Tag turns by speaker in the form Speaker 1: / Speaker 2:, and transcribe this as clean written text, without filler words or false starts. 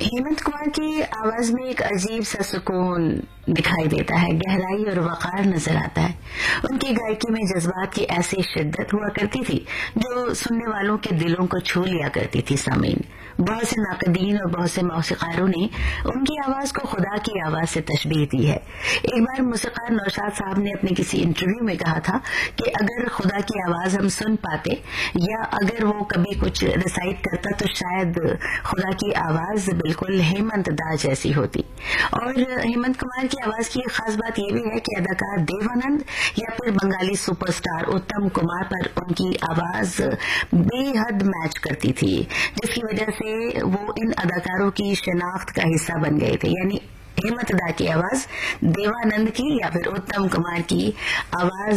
Speaker 1: हेमंत कुमार की आवाज में एक अजीब सा सुकून दिखाई देता है, गहराई और वकार नजर आता है। उनकी गायकी में जज्बात की ऐसी शिद्दत हुआ करती थी जो सुनने वालों के दिलों को छू लिया करती थी। सामीन, बहुत से नाकदीन और बहुत से मौसीकारों ने उनकी आवाज को खुदा की आवाज से तशबीह दी है। एक बार मूसीकार नौशाद साहब ने अपने किसी इंटरव्यू में कहा था कि अगर खुदा की आवाज हम सुन पाते या अगर वो कभी कुछ रिसाइट करता तो शायद खुदा की आवाज बिल्कुल हेमंत दा जैसी होती। और हेमंत कुमार की आवाज की एक खास बात यह भी है कि अदाकार देवानंद या फिर बंगाली सुपरस्टार उत्तम कुमार पर उनकी आवाज बेहद मैच करती थी, जिसकी वजह से वो इन अदाकारों की शिनाख्त का हिस्सा बन गए थे। यानी हेमंत दा की आवाज देवानंद की या फिर उत्तम कुमार की आवाज